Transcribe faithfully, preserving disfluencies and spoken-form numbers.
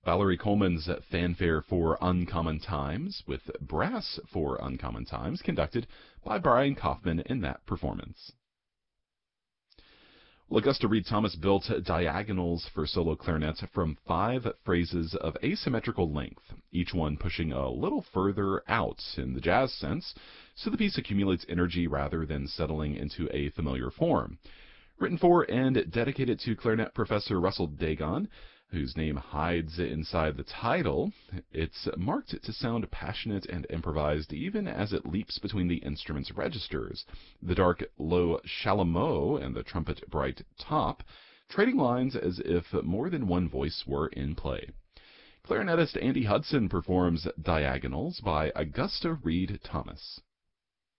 Valerie Coleman's Fanfare for Uncommon Times, with brass for Uncommon Times, conducted by Brian Kaufman in that performance. Augusta Reed Thomas built diagonals for solo clarinet from five phrases of asymmetrical length, each one pushing a little further out in the jazz sense, so the piece accumulates energy rather than settling into a familiar form. Written for and dedicated to clarinet professor Russell Dagon, whose name hides inside the title, it's marked to sound passionate and improvised even as it leaps between the instrument's registers, the dark, low chalumeau and the trumpet bright top, trading lines as if more than one voice were in play. Clarinetist Andy Hudson performs Diagonals by Augusta Reed Thomas.